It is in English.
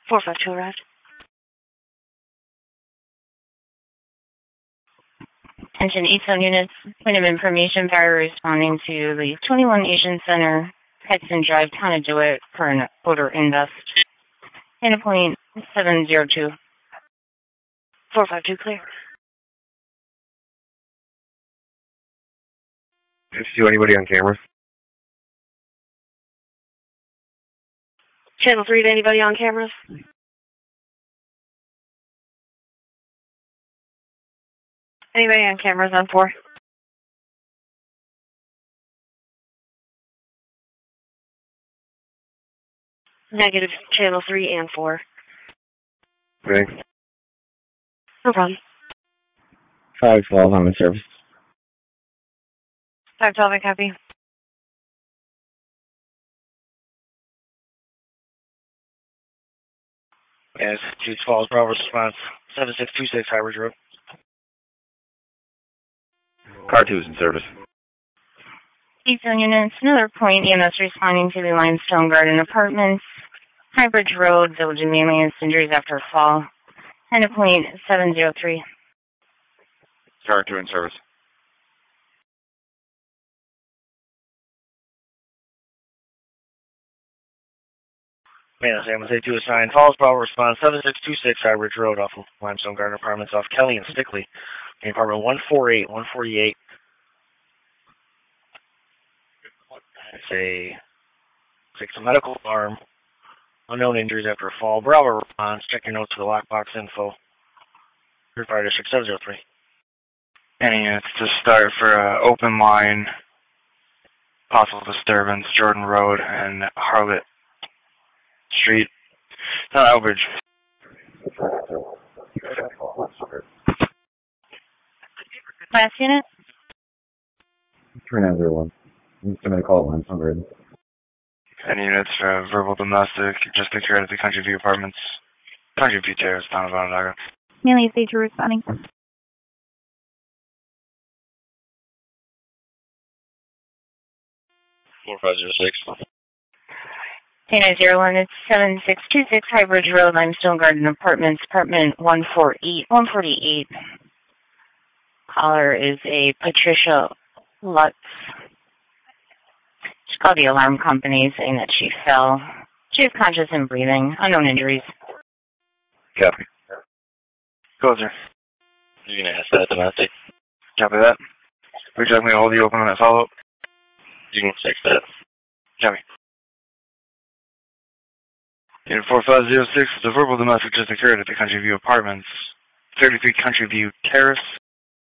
452 arrived. Attention Eastzone units, point of information, Barry responding to the 21 Asian Center, Hudson Drive, Town of DeWitt, for an odor invest. Data point 702. 452 clear. Did you see anybody on camera? Channel 3 to anybody on cameras? Anybody on cameras on 4? Negative, channel 3 and 4. Thanks. No problem. 512, I'm in service. 512, I copy. Yes, 212, Bravo response, 7626 High Ridge Road. Car 2 is in service. Eastzone units, another point, EMS responding to the Limestone Garden Apartments, High Ridge Road, Village of Manlius, injuries after a fall. Data point 703. Car 2 in service. Man, San Jose 2 assigned. Falls, Bravo response, 7626 High Ridge Road off of Limestone Garden Apartments off Kelly and Stickley. In apartment 148, 148. It's a medical alarm. Unknown injuries after a fall. Bravo response. Check your notes for the lockbox info. Third Fire District 703. Any units to start for open line, possible disturbance, Jordan Road and Harlot Street. Not Elbridge. Last unit? 3901. I'm just going to call it Limestone Garden. Any units for verbal domestic, just secured at the Country View Apartments, Country View Terrace, town of Onondaga. Manlius Stage responding. 4506. K901, it's 7626 High Ridge Road, Limestone Garden Apartments, apartment 148. Caller is a Patricia Lutz. She called the alarm company saying that she fell. She is conscious and breathing. Unknown injuries. Copy. Closer. You're going to ask that domestic. Copy that. Would you like me to hold you open on that follow-up? You can check that. Copy. Unit 4506, the verbal domestic just occurred at the Country View Apartments, 33 Country View Terrace.